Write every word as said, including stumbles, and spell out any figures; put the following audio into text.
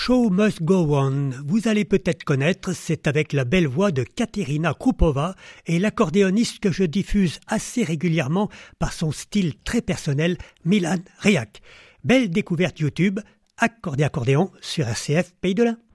Show Must Go On, vous allez peut-être connaître, c'est avec la belle voix de Katerina Krupova et l'accordéoniste que je diffuse assez régulièrement par son style très personnel, Milan Riak. Belle découverte YouTube, accordé accordéon sur R C F Pays de l'Ain.